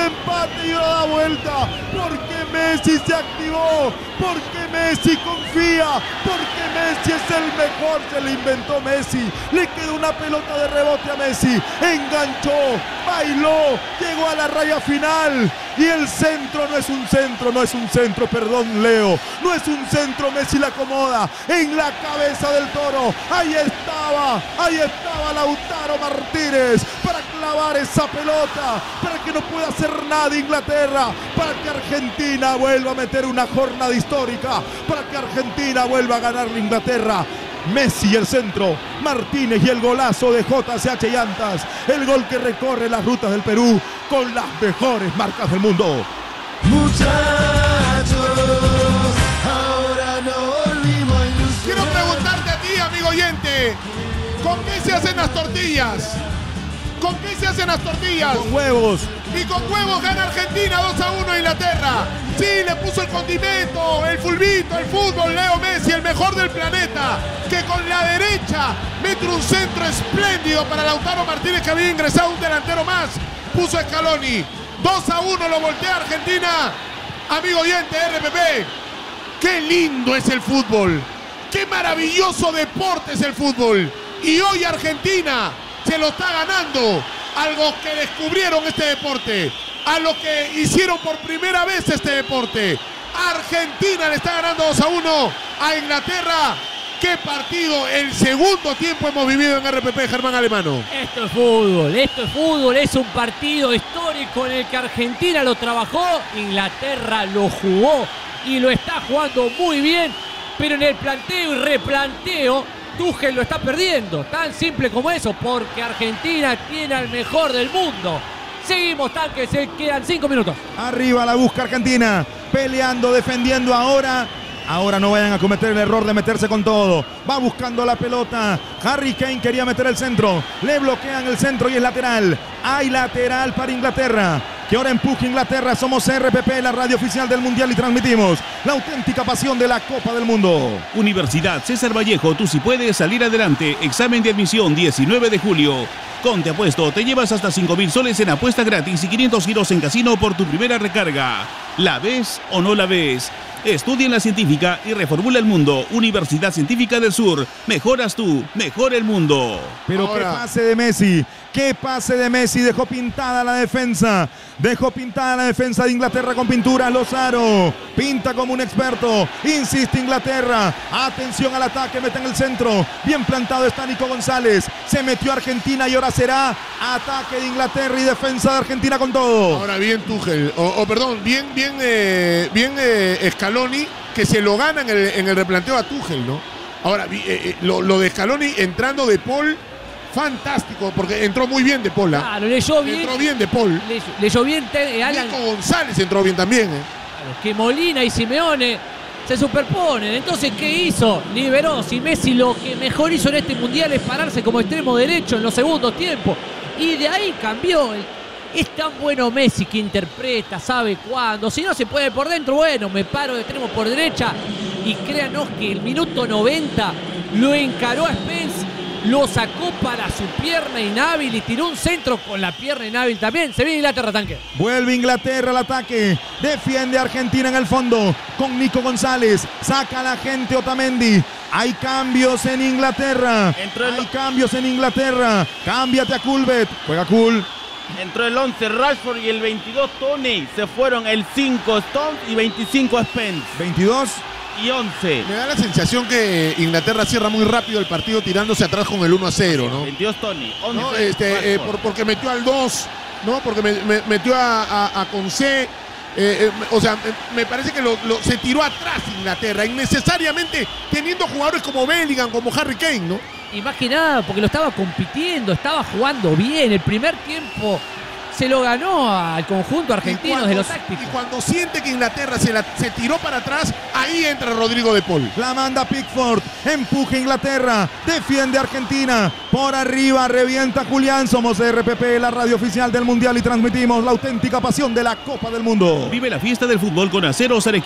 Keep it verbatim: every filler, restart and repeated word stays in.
empate y lo da vuelta, porque Messi se activó, porque Messi confía, porque Messi es el mejor, se le inventó Messi, le quedó una pelota de rebote a Messi, enganchó, bailó, llegó a la raya final y el centro no es un centro, no es un centro, perdón Leo, no es un centro, Messi la acomoda en la cabeza del Toro, ahí estaba, ahí estaba Lautaro Martínez para clavar esa pelota, para que no pueda hacer nada Inglaterra, para que Argentina vuelva a meter una jornada histórica, para que Argentina vuelva a ganarle a Inglaterra. Messi el centro, Martínez y el golazo de J C H Llantas, el gol que recorre las rutas del Perú con las mejores marcas del mundo. Muchachos, ahora no volvimos a ilusionar. Quiero preguntarte a ti, amigo oyente, ¿con qué se hacen las tortillas? ¿Con qué se hacen las tortillas? Con huevos. Y con huevos gana Argentina dos a uno a Inglaterra. Sí, le puso el condimento, el fulbito, el fútbol, Leo Messi, el mejor del planeta, que con la derecha mete un centro espléndido para Lautaro Martínez, que había ingresado un delantero más. Puso a Scaloni. dos a uno lo voltea Argentina. Amigo oyente, R P P, qué lindo es el fútbol. Qué maravilloso deporte es el fútbol. Y hoy Argentina se lo está ganando a los que descubrieron este deporte, a los que hicieron por primera vez este deporte. Argentina le está ganando dos a uno a Inglaterra. ¡Qué partido! El segundo tiempo hemos vivido en R P P, Germán Alemano. Esto es fútbol, esto es fútbol, es un partido histórico en el que Argentina lo trabajó, Inglaterra lo jugó y lo está jugando muy bien, pero en el planteo y replanteo Tuchel lo está perdiendo, tan simple como eso, porque Argentina tiene al mejor del mundo. Seguimos, tanques, se quedan cinco minutos. Arriba la busca Argentina, peleando, defendiendo ahora. Ahora no vayan a cometer el error de meterse con todo. Va buscando la pelota. Harry Kane quería meter el centro. Le bloquean el centro y es lateral. Hay lateral para Inglaterra. Que ahora empuja Inglaterra. Somos R P P, la radio oficial del Mundial, y transmitimos la auténtica pasión de la Copa del Mundo. Universidad César Vallejo, tú sí puedes salir adelante. Examen de admisión diecinueve de julio. Con Te Apuesto te llevas hasta cinco mil soles en apuesta gratis y quinientos giros en casino por tu primera recarga. ¿La ves o no la ves? Estudia en la científica y reformula el mundo. Universidad Científica del Sur. Mejoras tú, mejora el mundo. Pero Ahora, qué pase de Messi. Qué pase de Messi. Dejó pintada la defensa. Dejó pintada la defensa de Inglaterra con pintura. Lozaro pinta como un experto. Insiste Inglaterra. Atención al ataque. Mete en el centro. Bien plantado está Nico González. Se metió Argentina y ahora será ataque de Inglaterra y defensa de Argentina con todo. ahora bien Tuchel, o, o perdón, bien, bien, eh, bien eh, Scaloni, que se lo gana en el, en el replanteo a Tuchel, ¿no? Ahora, eh, eh, lo, lo de Scaloni entrando de Paul, fantástico, porque entró muy bien de Paul. ¿eh? Claro, leyó bien. Entró bien de Paul. Leyó, leyó bien eh, Alan. Nico González entró bien también. ¿eh? Claro, que Molina y Simeone se superponen. Entonces, ¿qué hizo? Liberó. Si Messi lo que mejor hizo en este mundial es pararse como extremo derecho en los segundos tiempos. Y de ahí cambió. Es tan bueno Messi que interpreta, sabe cuándo. Si no se puede por dentro, bueno, me paro de extremo por derecha. Y créanos que el minuto noventa lo encaró a Spence, lo sacó para su pierna inhábil y tiró un centro con la pierna inhábil también. Se viene Inglaterra, tanque. Vuelve Inglaterra al ataque. Defiende Argentina en el fondo con Nico González. Saca a la gente Otamendi. Hay cambios en Inglaterra. Entró el- Hay cambios en Inglaterra. Cámbiate a Culbet. Juega Cool. Entró el once Rashford y el veintidós Tony. Se fueron el cinco Stones y veinticinco Spence. veintidós. Y once. Me da la sensación que Inglaterra cierra muy rápido el partido tirándose atrás con el uno a cero, ¿no? veintidós Tony. once ¿No? Este, eh, Rashford. por- porque metió al dos, ¿no? Porque me, me- metió a, a, a Conce. Eh, eh, o sea, me, me parece que lo, lo- se tiró atrás Inglaterra, innecesariamente teniendo jugadores como Bellingham, como Harry Kane, ¿no? Y más que nada, porque lo estaba compitiendo, estaba jugando bien. El primer tiempo se lo ganó al conjunto argentino cuando- de los tácticos. Y cuando siente que Inglaterra se, la, se tiró para atrás, ahí entra Rodrigo de Paul. La manda Pickford. Empuja Inglaterra. Defiende Argentina. Por arriba revienta Julián. Somos R P P, la radio oficial del Mundial, y transmitimos la auténtica pasión de la Copa del Mundo. Vive la fiesta del fútbol con Aceros Arequipa.